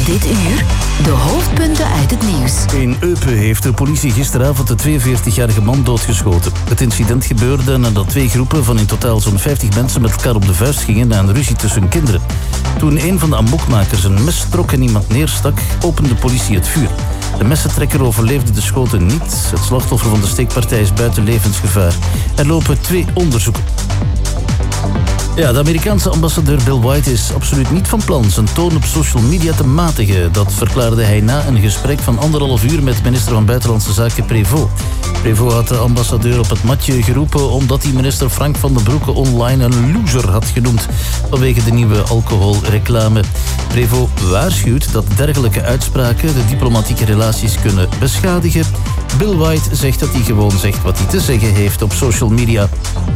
Dit uur de hoofdpunten uit het nieuws. In Eupen heeft de politie gisteravond de 42-jarige man doodgeschoten. Het incident gebeurde nadat twee groepen van in totaal zo'n 50 mensen met elkaar op de vuist gingen na een ruzie tussen kinderen. Toen een van de amokmakers een mes trok en iemand neerstak, opende de politie het vuur. De messentrekker overleefde de schoten niet. Het slachtoffer van de steekpartij is buiten levensgevaar. Er lopen 2 onderzoeken. Ja, de Amerikaanse ambassadeur Bill White is absoluut niet van plan zijn toon op social media te matigen. Dat verklaarde hij na een gesprek van 1,5 uur met minister van Buitenlandse Zaken Prévost. Prévost had de ambassadeur op het matje geroepen omdat hij minister Frank van den Broeke online een loser had genoemd vanwege de nieuwe alcoholreclame. Prévost waarschuwt dat dergelijke uitspraken de diplomatieke relaties kunnen beschadigen. Bill White zegt dat hij gewoon zegt wat hij te zeggen heeft op social media.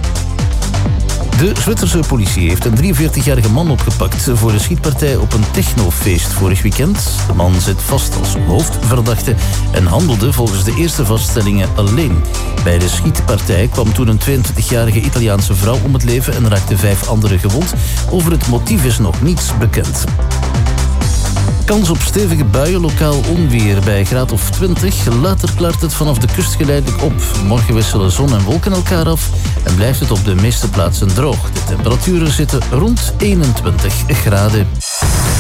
De Zwitserse politie heeft een 43-jarige man opgepakt voor de schietpartij op een technofeest vorig weekend. De man zit vast als hoofdverdachte en handelde volgens de eerste vaststellingen alleen. Bij de schietpartij kwam toen een 22-jarige Italiaanse vrouw om het leven en raakte 5 anderen gewond. Over het motief is nog niets bekend. Kans op stevige buien, lokaal onweer bij graad of 20. Later klaart het vanaf de kust geleidelijk op. Morgen wisselen zon en wolken elkaar af en blijft het op de meeste plaatsen droog. De temperaturen zitten rond 21 graden.